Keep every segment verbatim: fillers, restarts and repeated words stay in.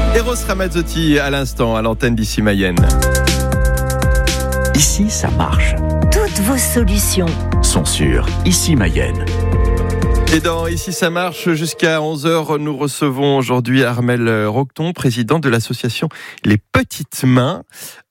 Eros Ramazzotti à l'instant à l'antenne d'Ici Mayenne. Ici, ça marche. Toutes vos solutions Sont sur Ici Mayenne. Et dans Ici ça marche, jusqu'à onze heures, nous recevons aujourd'hui Armelle Roqueton, présidente de l'association Les Petites Mains.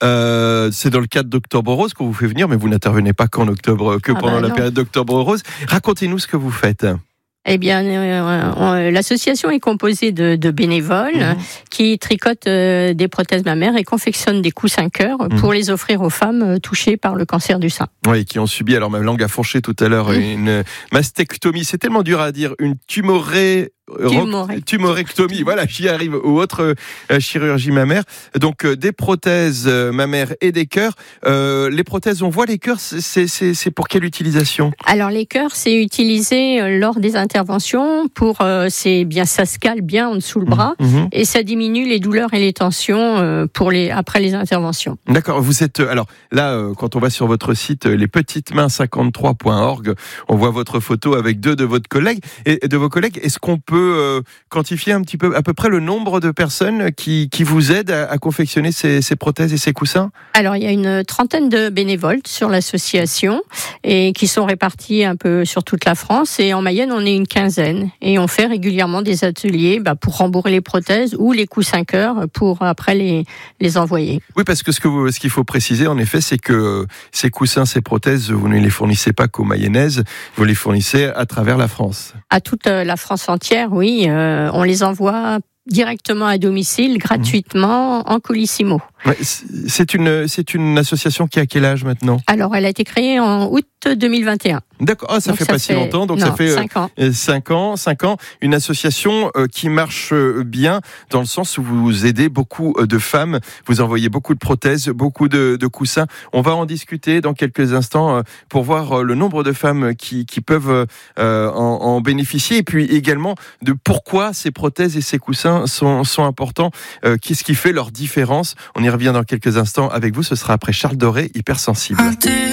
Euh, c'est dans le cadre d'Octobre Rose qu'on vous fait venir, mais vous n'intervenez pas qu'en octobre, que ah pendant bah la non. période d'Octobre Rose. Racontez-nous ce que vous faites. Eh bien, euh, on, l'association est composée de, de bénévoles mmh. qui tricotent euh, des prothèses mammaires et confectionnent des coussins cœur mmh. pour les offrir aux femmes euh, touchées par le cancer du sein. Oui, qui ont subi, alors ma langue a fourché tout à l'heure, mmh. une mastectomie. C'est tellement dur à dire, une tumorée... Tumorec. Tumorectomie, voilà, j'y arrive, ou autre euh, chirurgie mammaire. Donc euh, des prothèses euh, mammaires et des cœurs. Euh, les prothèses, on voit les cœurs, c'est, c'est, c'est pour quelle utilisation ? Alors les cœurs, c'est utilisé euh, lors des interventions pour, euh, c'est bien, ça se cale bien en dessous le bras mmh. et ça diminue les douleurs et les tensions euh, pour les après les interventions. D'accord. Vous êtes alors là euh, quand on va sur votre site euh, les petites mains cinquante-trois point org, on voit votre photo avec deux de votre collègues et de vos collègues. Est-ce qu'on peut Euh, quantifier un petit peu, à peu près le nombre de personnes qui, qui vous aident à, à confectionner ces, ces prothèses et ces coussins ? Alors, il y a une trentaine de bénévoles sur l'association et qui sont répartis un peu sur toute la France. Et en Mayenne, on est une quinzaine. Et on fait régulièrement des ateliers bah, pour rembourrer les prothèses ou les coussins cœur pour après les, les envoyer. Oui, parce que ce, que vous, ce qu'il faut préciser, en effet, c'est que ces coussins, ces prothèses, vous ne les fournissez pas qu'aux Mayennaises, vous les fournissez à travers la France. À toute la France entière. Oui, euh, on les envoie directement à domicile, gratuitement, mmh. en colissimo. Ouais, c'est une, c'est une association qui a quel âge maintenant ? Alors, elle a été créée en août deux mille vingt et un. D'accord, ah, ça donc fait ça pas fait... si longtemps, donc non, ça fait cinq ans. cinq ans, cinq ans, une association euh, qui marche bien dans le sens où vous aidez beaucoup de femmes, vous envoyez beaucoup de prothèses, beaucoup de, de coussins. On va en discuter dans quelques instants euh, pour voir euh, le nombre de femmes qui, qui peuvent euh, en, en bénéficier et puis également de pourquoi ces prothèses et ces coussins sont, sont importants, euh, qu'est-ce qui fait leur différence. On y revient dans quelques instants avec vous, ce sera après Charles Doré, Hypersensible.